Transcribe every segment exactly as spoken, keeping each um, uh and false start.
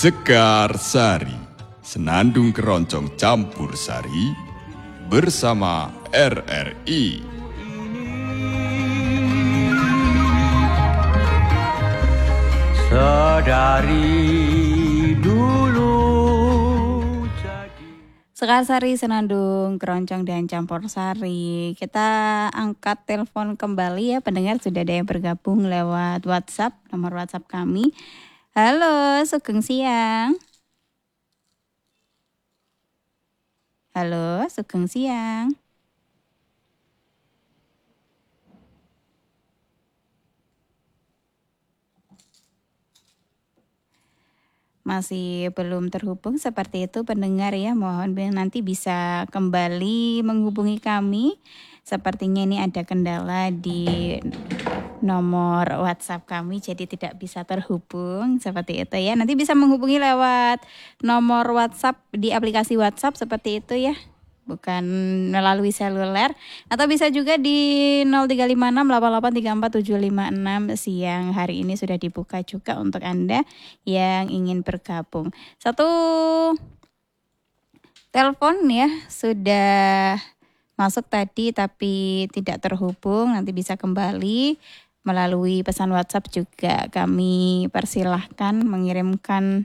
Sekar Sari, Senandung Keroncong Campur Sari bersama R R I. Sedari dulu jadi. Sekar Sari, Senandung, Keroncong dan Campur Sari. Kita angkat telepon kembali ya, pendengar sudah ada yang bergabung lewat WhatsApp, nomor WhatsApp kami. Halo, Sugeng Siang. Halo, Sugeng Siang. Masih belum terhubung seperti itu pendengar ya, mohon nanti bisa kembali menghubungi kami. Sepertinya ini ada kendala di nomor WhatsApp kami, jadi tidak bisa terhubung seperti itu ya. Nanti bisa menghubungi lewat nomor WhatsApp di aplikasi WhatsApp seperti itu ya, bukan melalui seluler. Atau bisa juga di nol tiga lima enam delapan delapan tiga empat tujuh lima enam. Siang hari ini sudah dibuka juga untuk Anda yang ingin bergabung. Satu telepon ya sudah masuk tadi tapi tidak terhubung, nanti bisa kembali melalui pesan WhatsApp juga. Kami persilahkan mengirimkan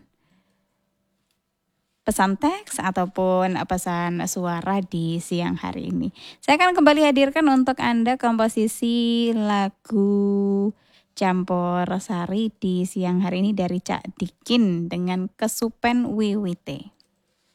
pesan teks ataupun pesan suara di siang hari ini. Saya akan kembali hadirkan untuk Anda komposisi lagu Campur Sari di siang hari ini dari Cak Dikin dengan Kesupen Wiwite.